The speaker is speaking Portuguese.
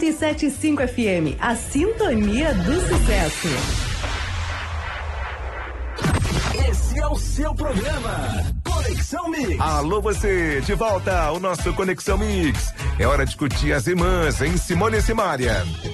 RC75 FM, a sintonia do sucesso. Esse é o seu programa, Conexão Mix. Alô você, de volta ao nosso Conexão Mix. É hora de curtir as irmãs em Simone e Simária.